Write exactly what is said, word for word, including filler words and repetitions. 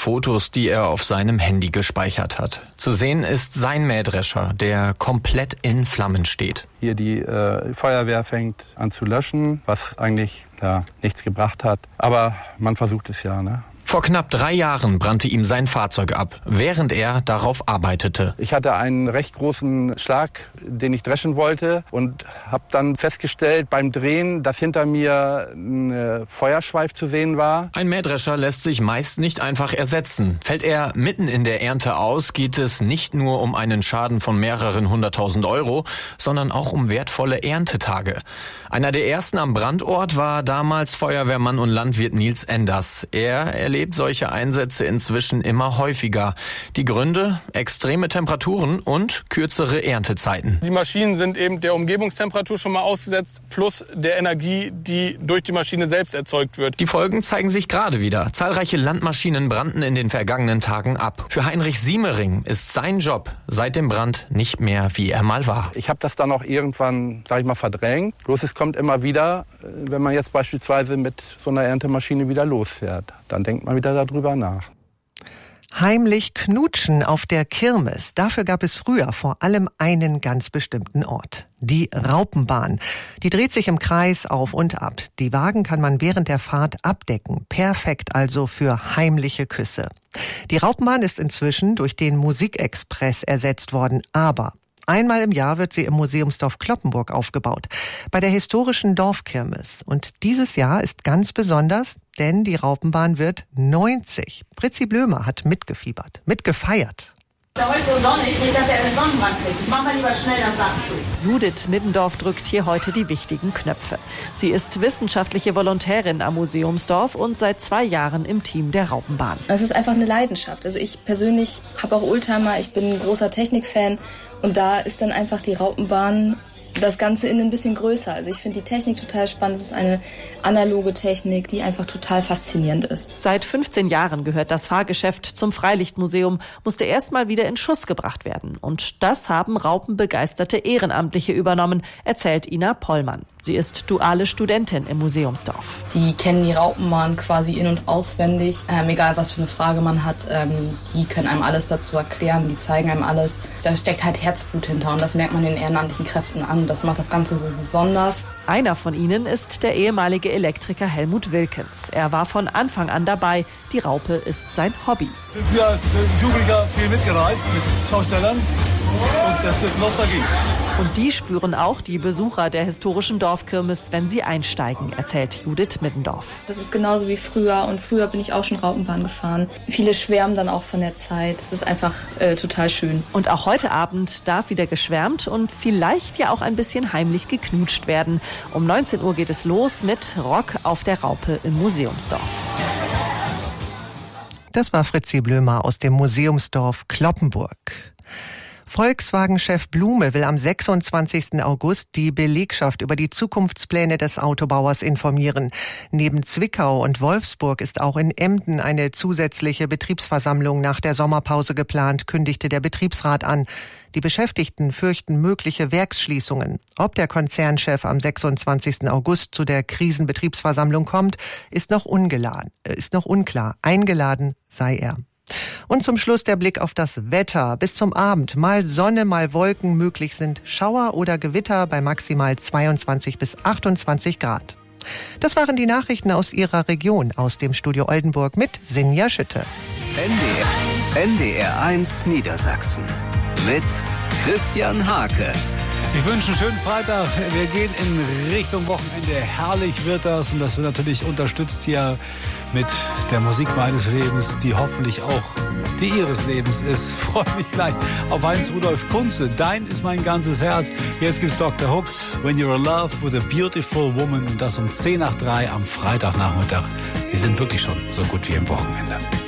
Fotos, die er auf seinem Handy gespeichert hat. Zu sehen ist sein Mähdrescher, der komplett in Flammen steht. Hier die äh, Feuerwehr fängt an zu löschen, was eigentlich ja, nichts gebracht hat. Aber man versucht es ja, ne? Vor knapp drei Jahren brannte ihm sein Fahrzeug ab, während er darauf arbeitete. Ich hatte einen recht großen Schlag, den ich dreschen wollte und habe dann festgestellt beim Drehen, dass hinter mir ein Feuerschweif zu sehen war. Ein Mähdrescher lässt sich meist nicht einfach ersetzen. Fällt er mitten in der Ernte aus, geht es nicht nur um einen Schaden von mehreren hunderttausend Euro, sondern auch um wertvolle Erntetage. Einer der ersten am Brandort war damals Feuerwehrmann und Landwirt Nils Enders. Er erlebt solche Einsätze inzwischen immer häufiger. Die Gründe? Extreme Temperaturen und kürzere Erntezeiten. Die Maschinen sind eben der Umgebungstemperatur schon mal ausgesetzt, plus der Energie, die durch die Maschine selbst erzeugt wird. Die Folgen zeigen sich gerade wieder. Zahlreiche Landmaschinen brannten in den vergangenen Tagen ab. Für Heinrich Siemering ist sein Job seit dem Brand nicht mehr, wie er mal war. Ich habe das dann auch irgendwann, sag ich mal, verdrängt. Bloß es kommt immer wieder, wenn man jetzt beispielsweise mit so einer Erntemaschine wieder losfährt. Dann denkt man wieder darüber nach. Heimlich knutschen auf der Kirmes. Dafür gab es früher vor allem einen ganz bestimmten Ort. Die Raupenbahn. Die dreht sich im Kreis auf und ab. Die Wagen kann man während der Fahrt abdecken. Perfekt also für heimliche Küsse. Die Raupenbahn ist inzwischen durch den Musikexpress ersetzt worden. Aber einmal im Jahr wird sie im Museumsdorf Cloppenburg aufgebaut, bei der historischen Dorfkirmes. Und dieses Jahr ist ganz besonders, denn die Raupenbahn wird neunzig. Fritzi Blömer hat mitgefiebert, mitgefeiert. Ist ja heute so sonnig, nicht, dass er einen Sonnenbrand kriegt. Ich mach mal lieber schnell das Dach zu. Judith Middendorf drückt hier heute die wichtigen Knöpfe. Sie ist wissenschaftliche Volontärin am Museumsdorf und seit zwei Jahren im Team der Raupenbahn. Es ist einfach eine Leidenschaft. Also ich persönlich habe auch Oldtimer, ich bin ein großer Technikfan und da ist dann einfach die Raupenbahn das Ganze in ein bisschen größer. Also ich finde die Technik total spannend. Es ist eine analoge Technik, die einfach total faszinierend ist. Seit fünfzehn Jahren gehört das Fahrgeschäft zum Freilichtmuseum, musste erst mal wieder in Schuss gebracht werden. Und das haben raupenbegeisterte Ehrenamtliche übernommen, erzählt Ina Pollmann. Sie ist duale Studentin im Museumsdorf. Die kennen die Raupenbahn quasi in- und auswendig. Ähm, egal, was für eine Frage man hat, ähm, die können einem alles dazu erklären, die zeigen einem alles. Da steckt halt Herzblut hinter und das merkt man den ehrenamtlichen Kräften an. Das macht das Ganze so besonders. Einer von ihnen ist der ehemalige Elektriker Helmut Wilkens. Er war von Anfang an dabei. Die Raupe ist sein Hobby. Ich bin früher als Jugendlicher viel mitgereist mit Schaustellern und das ist Nostalgie. Und die spüren auch die Besucher der historischen Dorfkirmes, wenn sie einsteigen, erzählt Judith Middendorf. Das ist genauso wie früher und früher bin ich auch schon Raupenbahn gefahren. Viele schwärmen dann auch von der Zeit. Es ist einfach äh, total schön. Und auch heute Abend darf wieder geschwärmt und vielleicht ja auch ein bisschen heimlich geknutscht werden. Um neunzehn Uhr geht es los mit Rock auf der Raupe im Museumsdorf. Das war Fritzi Blömer aus dem Museumsdorf Cloppenburg. Volkswagen-Chef Blume will am sechsundzwanzigsten August die Belegschaft über die Zukunftspläne des Autobauers informieren. Neben Zwickau und Wolfsburg ist auch in Emden eine zusätzliche Betriebsversammlung nach der Sommerpause geplant, kündigte der Betriebsrat an. Die Beschäftigten fürchten mögliche Werksschließungen. Ob der Konzernchef am sechsundzwanzigsten August zu der Krisenbetriebsversammlung kommt, ist noch ungeladen, ist noch unklar. Eingeladen sei er. Und zum Schluss der Blick auf das Wetter. Bis zum Abend mal Sonne, mal Wolken, möglich sind Schauer oder Gewitter bei maximal zweiundzwanzig bis achtundzwanzig Grad. Das waren die Nachrichten aus Ihrer Region, aus dem Studio Oldenburg mit Sinja Schütte. N D R eins Niedersachsen mit Christian Hake. Ich wünsche einen schönen Freitag. Wir gehen in Richtung Wochenende. Herrlich wird das und das wird natürlich unterstützt hier mit der Musik meines Lebens, die hoffentlich auch die Ihres Lebens ist. Ich freue mich gleich auf Heinz-Rudolf Kunze. Dein ist mein ganzes Herz. Jetzt gibt's Doktor Hook, When You're in Love with a Beautiful Woman. Und das um zehn nach drei am Freitagnachmittag. Wir sind wirklich schon so gut wie im Wochenende.